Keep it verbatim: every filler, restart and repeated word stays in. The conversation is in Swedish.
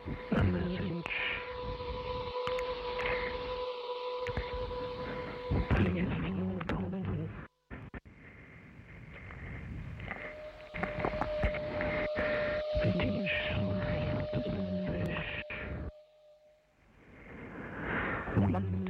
A message. Please hold on. Fifteen short of the fish. One